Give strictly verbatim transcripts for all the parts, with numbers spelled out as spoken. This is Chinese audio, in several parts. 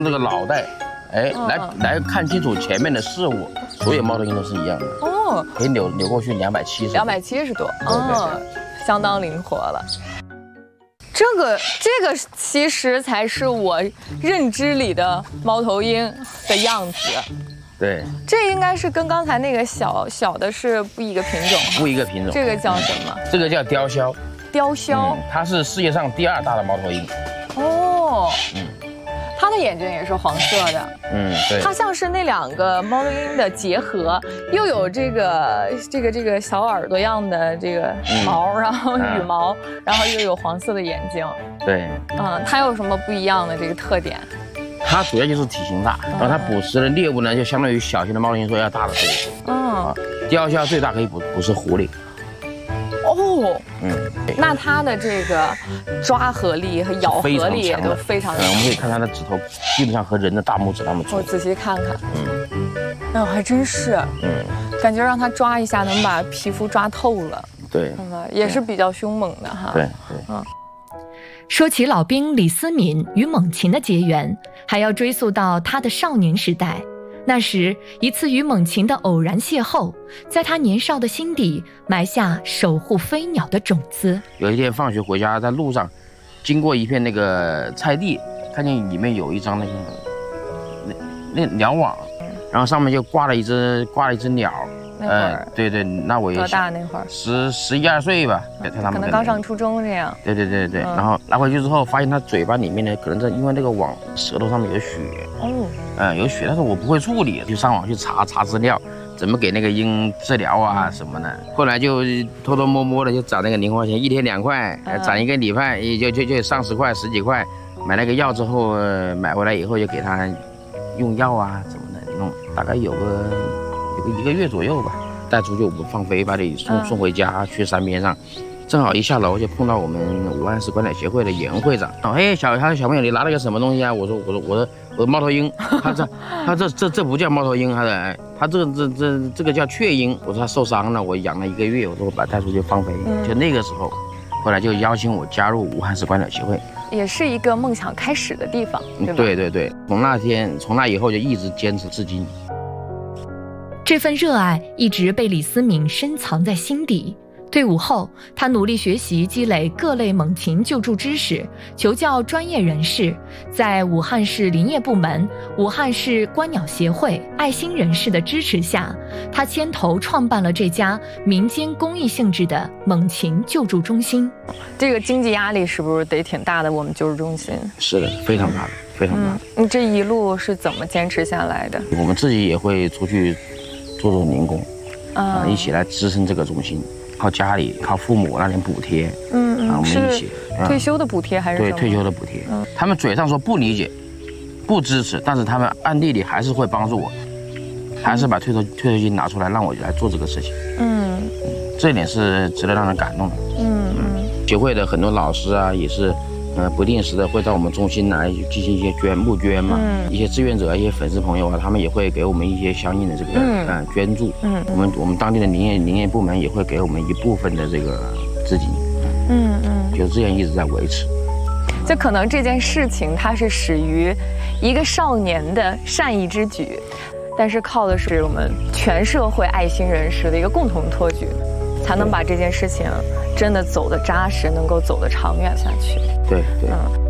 这个脑袋，哎，嗯、来来看清楚前面的事物。所有猫头鹰都是一样的。哦，可以扭扭过去两百七十。 两百七十多，哦，相当灵活了。这个这个其实才是我认知里的猫头鹰的样子。 对， 这应该是跟刚才那个小小的是不一个品种。 不一个品种。 这个叫什么？ 这个叫雕鸮。 雕鸮、嗯， 它是世界上第二大的猫头鹰。 哦，嗯，它的眼睛也是黄色的。嗯，对。它像是那两个猫头鹰的结合，又有这个这个这个小耳朵样的这个毛，嗯、然后羽毛，啊、然后又有黄色的眼睛。 对。 嗯，它有什么不一样的这个特点？ 它主要就是体型大，然后它捕食的猎物呢，就相当于小型的猫头鹰说要大得多。嗯，雕鸮最大可以捕捕食狐狸。 哦，嗯，那它的这个抓合力和咬合力也都非常强。 我们可以看它的指头，基本上和人的大拇指那么粗。 我仔细看看，嗯，哎，还真是，嗯，感觉让它抓一下能把皮肤抓透了。 对， 嗯，也是比较凶猛的哈。 对对，嗯。 说起老兵李思敏与猛禽的结缘，还要追溯到他的少年时代。那时一次与猛禽的偶然邂逅，在他年少的心底埋下守护飞鸟的种子。 有一天放学回家，在路上经过一片那个菜地，看见里面有一张那个那那鸟网，然后上面就挂了一只挂了一只鸟。 那会儿、 呃，对对，那我也多大那会儿？ 十十一二岁吧， 可能刚上初中这样。 对对对对，嗯、然后拿回去之后，发现它嘴巴里面呢，可能在因为那个网舌头上面有血。哦。嗯，有血，但是我不会处理，就上网去查查资料，怎么给那个鹰治疗啊什么的。后来就偷偷摸摸的就攒那个零花钱，一天两块，嗯、攒一个礼拜，就就就上十块十几块，买那个药之后，买回来以后就给它用药啊什么的，弄大概有个。有个一个月左右吧，带出去我们放飞，把你送送回家，去山边上，正好一下楼就碰到我们武汉市观鸟协会的严会长。哎，小他说小朋友，你拿了个什么东西啊？我说我说我说我说猫头鹰。他这他这这这不叫猫头鹰，他的他这个这这这个叫雀鹰。我说他受伤了，我养了一个月，我说我把它带出去放飞。就那个时候，后来就邀请我加入武汉市观鸟协会， 也是一个梦想开始的地方，对吧？ 对对对，从那天从那以后就一直坚持至今。 这份热爱一直被李思敏深藏在心底。退伍后，他努力学习，积累各类猛禽救助知识，求教专业人士。在武汉市林业部门、武汉市观鸟协会、爱心人士的支持下，他牵头创办了这家民间公益性质的猛禽救助中心。 这个经济压力是不是得挺大的？我们救助中心是的，非常大的，非常大的。 嗯，你这一路是怎么坚持下来的？ 我们自己也会出去做做零工，啊、呃，一起来支撑这个中心。靠家里，靠父母那点补贴，嗯嗯，啊，我们一起。 退休的补贴还是对退休的补贴？嗯，他们嘴上说不理解、不支持，但是他们暗地里还是会帮助我，还是把退休退休金拿出来让我来做这个事情。嗯嗯，这一点是值得让人感动的。嗯嗯，协会的很多老师啊，也是。呃，不定时的会到我们中心来进行一些捐募捐嘛，嗯、一些志愿者、一些粉丝朋友啊，他们也会给我们一些相应的这个嗯、呃、捐助。嗯，我们我们当地的林业林业部门也会给我们一部分的这个资金。嗯嗯，就这样一直在维持。 就可能这件事情它是始于一个少年的善意之举，但是靠的是我们全社会爱心人士的一个共同托举，才能把这件事情真的走得扎实，能够走得长远下去。 对对，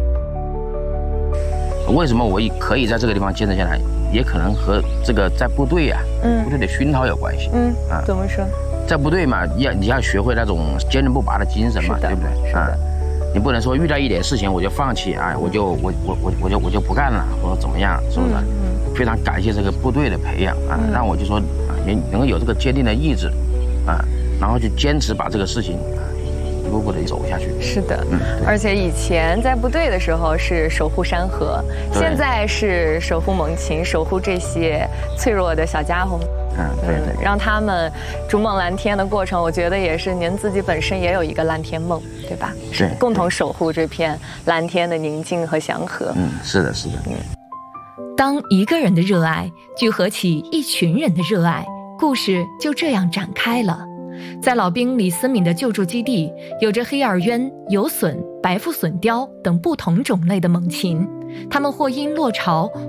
嗯，为什么我可以在这个地方坚持下来，也可能和这个在部队啊，嗯，部队的熏陶有关系。嗯啊，怎么说？ 在部队嘛，要你要学会那种坚韧不拔的精神嘛，对不对？ 是的。啊， 你不能说遇到一点事情我就放弃啊，我就我我我我就我就不干了，或者怎么样，是不是？嗯，非常感谢这个部队的培养啊，让我就说啊，你能够有这个坚定的意志啊，然后就坚持把这个事情。一步步的走下去。 是的，嗯，而且以前在部队的时候是守护山河，现在是守护猛禽，守护这些脆弱的小家伙。 嗯，对对， 嗯，让他们逐梦蓝天的过程，我觉得也是您自己本身也有一个蓝天梦，对吧？ 对， 共同守护这片蓝天的宁静和祥和。 嗯，是的，是的。嗯， 当一个人的热爱聚合起一群人的热爱，故事就这样展开了。在老兵李思敏的救助基地，有着黑耳鸢、有隼、白腹隼雕等不同种类的猛禽，它们或因落巢，